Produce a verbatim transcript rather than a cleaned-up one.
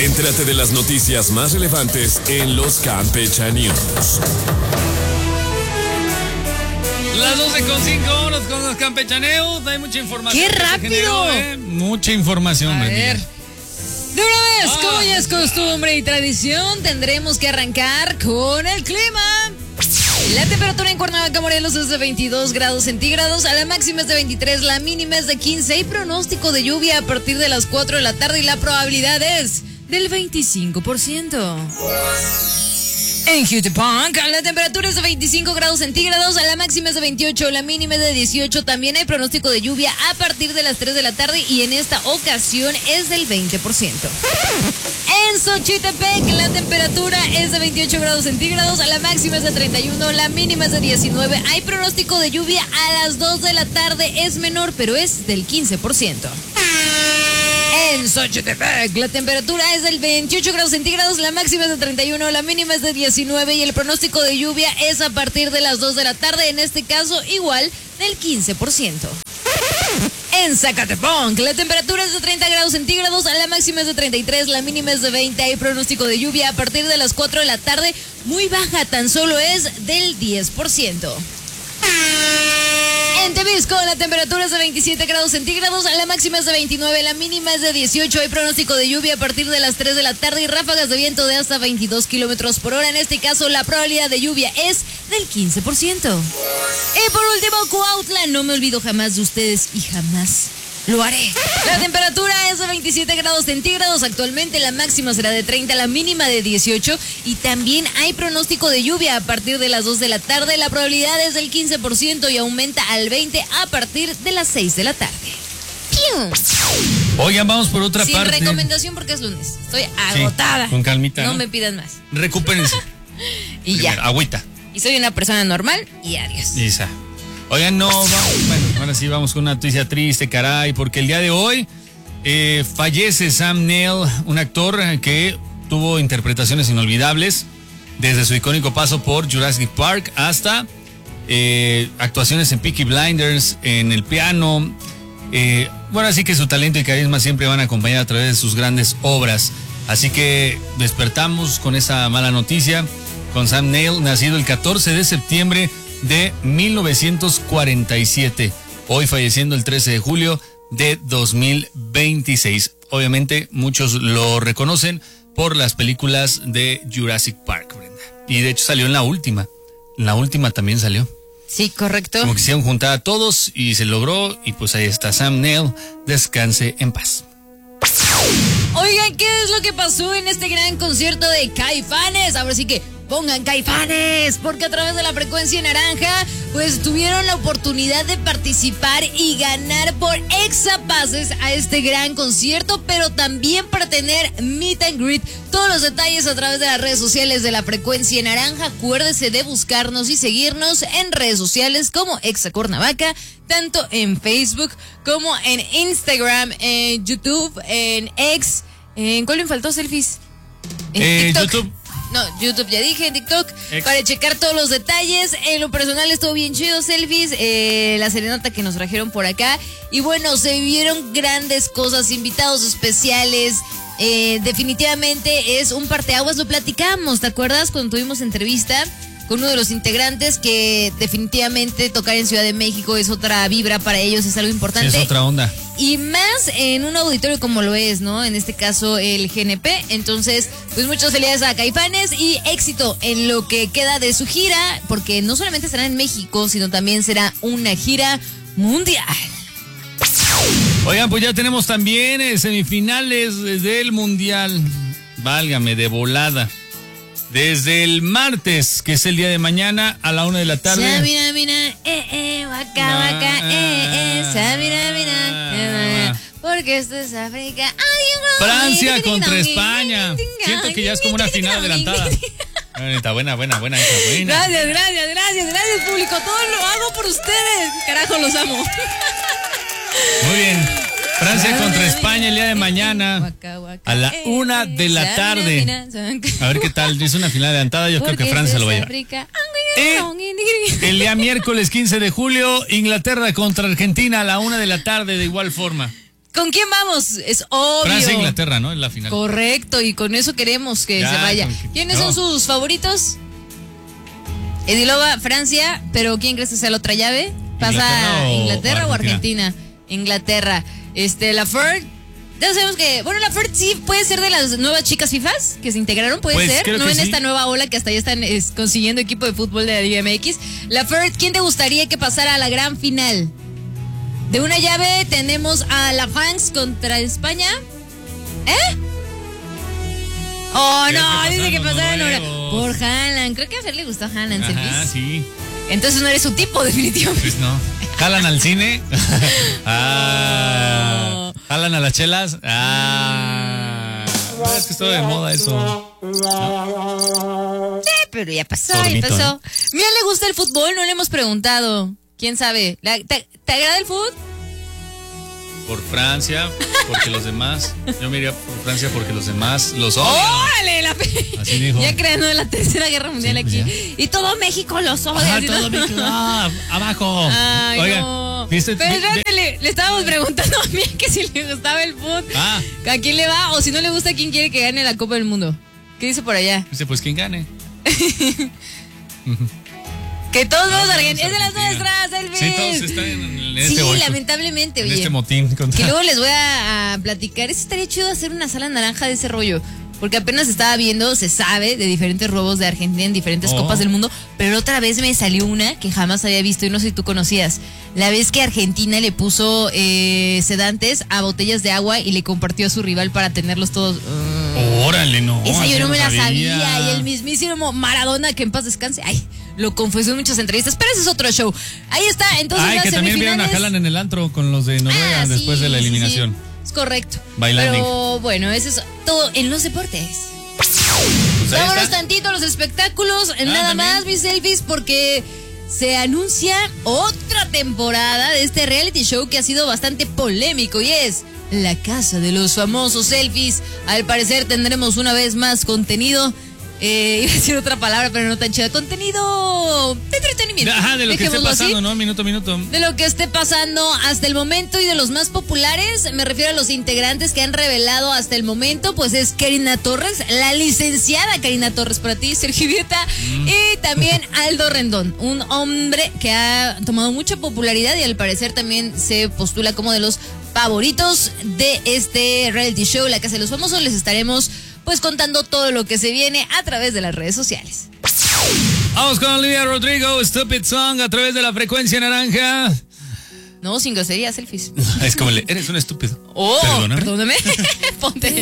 Entérate de las noticias más relevantes en los Campecha News. Las doce con cinco horas con los campechaneos. Hay mucha información. ¡Qué rápido! Generó, ¿eh? Mucha información, A hombre. ver. De una vez, Ah. como ya es costumbre y tradición, tendremos que arrancar con el clima. La temperatura en Cuernavaca, Morelos es de veintidós grados centígrados, a la máxima es de veintitrés, la mínima es de quince. Hay pronóstico de lluvia a partir de las cuatro de la tarde y la probabilidad es del veinticinco por ciento. En Jutepunk, la temperatura es de veinticinco grados centígrados, a la máxima es de veintiocho, la mínima es de dieciocho. También hay pronóstico de lluvia a partir de las tres de la tarde y en esta ocasión es del veinte por ciento. En Xochitepec, la temperatura es de veintiocho grados centígrados, a la máxima es de treinta y uno, la mínima es de diecinueve. Hay pronóstico de lluvia a las dos de la tarde, es menor, pero es del quince por ciento. En Xochitepec, la temperatura es del veintiocho grados centígrados, la máxima es de treinta y uno, la mínima es de diecinueve y el pronóstico de lluvia es a partir de las dos de la tarde, en este caso igual del quince por ciento. En Zacatepec, la temperatura es de treinta grados centígrados, la máxima es de treinta y tres, la mínima es de veinte, hay pronóstico de lluvia a partir de las cuatro de la tarde, muy baja, tan solo es del diez por ciento. En Temisco, la temperatura es de veintisiete grados centígrados, la máxima es de veintinueve, la mínima es de dieciocho, hay pronóstico de lluvia a partir de las tres de la tarde y ráfagas de viento de hasta veintidós kilómetros por hora. En este caso, la probabilidad de lluvia es del quince por ciento. Y por último, Cuautla, no me olvido jamás de ustedes y jamás lo haré. La temperatura es de veintisiete grados centígrados, actualmente la máxima será de treinta, la mínima de dieciocho y también hay pronóstico de lluvia a partir de las dos de la tarde, la probabilidad es del quince por ciento y aumenta al veinte por ciento a partir de las seis de la tarde. ¡Pium! Oigan, vamos por otra Sin parte. recomendación porque es lunes, estoy agotada. Sí, con calmita, No, ¿no? me pidan más. Recupérense. Y Primero, ya. agüita. Y soy una persona normal y adiós. Isa. Oigan, no, vamos, bueno, ahora sí vamos con una noticia triste, caray, porque el día de hoy eh, fallece Sam Neill, un actor que tuvo interpretaciones inolvidables desde su icónico paso por Jurassic Park hasta eh, actuaciones en Peaky Blinders, en el piano. Eh, bueno, así que su talento y carisma siempre van a acompañar a través de sus grandes obras. Así que despertamos con esa mala noticia con Sam Neill, nacido el catorce de septiembre de mil novecientos cuarenta y siete, hoy falleciendo el trece de julio de dos mil veintiséis. Obviamente muchos lo reconocen por las películas de Jurassic Park, Brenda. Y de hecho salió en la última, en la última también salió. Sí, correcto. Como quisieron juntar a todos y se logró y pues ahí está Sam Neill, descanse en paz. Oigan, ¿qué es lo que pasó en este gran concierto de Caifanes? Ahora sí que pongan Caifanes, porque a través de la frecuencia naranja, pues tuvieron la oportunidad de participar y ganar por exapases a este gran concierto, pero también para tener meet and greet. Todos los detalles a través de las redes sociales de la frecuencia naranja. Acuérdese de buscarnos y seguirnos en redes sociales como Exa Cuernavaca, tanto en Facebook como en Instagram, en YouTube, en X. ¿En cuál me faltó, selfies? En Eh, TikTok. YouTube. No, YouTube ya dije, en TikTok, Ex. para checar todos los detalles. En lo personal estuvo bien chido, selfies, eh, la serenata que nos trajeron por acá. Y bueno, se vivieron grandes cosas, invitados especiales. Eh, definitivamente es un parteaguas, lo platicamos, ¿te acuerdas? Cuando tuvimos entrevista con uno de los integrantes, que definitivamente tocar en Ciudad de México es otra vibra para ellos, es algo importante. Sí, es otra onda. Y más en un auditorio como lo es, ¿no? En este caso el G N P. Entonces, pues muchas felicidades a Caifanes y éxito en lo que queda de su gira, porque no solamente estará en México, sino también será una gira mundial. Oigan, pues ya tenemos también eh, semifinales del Mundial. Válgame, de volada. Desde el martes, que es el día de mañana, a la una de la tarde. Sabina, mina, eh, eh, waka, waka, eh, eh, sabina, mina, eh, porque esto es África. Ay, Francia contra España. Siento que ya es como una final adelantada. Está buena, buena, buena, esa buena. Gracias, gracias, gracias, gracias, público. Todo lo hago por ustedes. Carajo, los amo. Muy bien. Francia contra España el día de mañana a la una de la tarde. A ver qué tal. Es una final adelantada. Yo creo que Francia lo va a llevar. Y el día miércoles quince de julio, Inglaterra contra Argentina a la una de la tarde de igual forma. ¿Con quién vamos? Es obvio. Francia e Inglaterra, ¿no? En la final. Correcto, y con eso queremos que Ya, se vaya. con que- ¿Quiénes no. son sus favoritos? Edilova, Francia, pero ¿quién crees que sea la otra llave? ¿Pasa ¿Inglaterra o- Inglaterra o o Argentina? Argentina? Inglaterra. Este, la Ferd, ya sabemos que, bueno, la Ferd sí puede ser de las nuevas chicas FIFAs que se integraron, puede Pues, ser, creo no que en sí. esta nueva ola que hasta ya están es, consiguiendo equipo de fútbol de la Liga M X. La Ferd, ¿quién te gustaría que pasara a la gran final? De una llave tenemos a la France contra España. ¿Eh? Oh, ¿Crees no, que dice que pasaran los pasaran ahora. noruegos? Por Haaland. Creo que a Fer le gustó Haaland, Ajá, Selvis. sí. Entonces no eres su tipo, definitivamente. Pues no. ¿Jalan al cine? Ah. ¿Jalan a las chelas? Ah. No, es que estuvo de moda eso. Eh, pero ya pasó, Sorbito, ya pasó. Mira, le gusta el fútbol, no le hemos preguntado. ¿Quién sabe? ¿La- ¿Te, te agrada el fútbol? Por Francia, porque los demás. Yo me iría por Francia porque los demás los odian. ¡Órale! La... Así dijo. Ya creando la tercera guerra mundial Sí, pues aquí. ya. Y todo México los odia. Ajá, así, ¿no? todo México. Ah, abajo. Ay, Oigan, no. ¿viste? Pero Vi- espérate, le, le estábamos preguntando a mí que si le gustaba el fútbol. Ah. ¿A quién le va? O si no le gusta, ¿quién quiere que gane la Copa del Mundo? ¿Qué dice por allá? Dice, pues quién gane. Que todos vamos No, a vamos Argentina. Es de las Argentina. nuestras, Elvis. Sí, todos están en, en este Sí, boicot, lamentablemente, en oye. este motín contra. Que luego les voy a, a platicar. Eso estaría chido hacer una sala naranja de ese rollo. Porque apenas estaba viendo, se sabe de diferentes robos de Argentina en diferentes Oh. copas del mundo. Pero otra vez me salió una que jamás había visto y no sé si tú conocías. La vez que Argentina le puso eh, sedantes a botellas de agua y le compartió a su rival para tenerlos todos. Uh, Órale, no. esa así yo no me la sabía. sabía. Y el mismísimo Maradona, que en paz descanse. Ay, lo confesó en muchas entrevistas. Pero ese es otro show. Ahí está. Entonces, Ay, las que también vieron a semifinales- Haaland en el antro con los de Noruega Ah, después sí, de la sí, eliminación. sí. Es correcto. Bailando. Pero bueno, eso es todo en los deportes. Pues ahí Vámonos está. tantito a los espectáculos. Ah, Nada también. más, mis selfies, porque se anuncia otra temporada de este reality show que ha sido bastante polémico y es La Casa de los Famosos Selfies. Al parecer tendremos una vez más contenido. Eh, iba a decir otra palabra, pero no tan chida. Contenido de entretenimiento. Ajá, de lo que esté Dejémoslo así. pasando, ¿no? Minuto a minuto. De lo que esté pasando hasta el momento y de los más populares, me refiero a los integrantes que han revelado hasta el momento, pues es Karina Torres, la licenciada Karina Torres para ti, Sergio Vieta, Mm. y también Aldo Rendón, un hombre que ha tomado mucha popularidad y al parecer también se postula como de los favoritos de este reality show, La Casa de los Famosos. Les estaremos pues contando todo lo que se viene a través de las redes sociales. Vamos con Olivia Rodrigo, Stupid Song, a través de la frecuencia naranja. No, sin groserías, selfies. Es como le, eres un estúpido. Oh, Perdóname. perdóname. Ponte.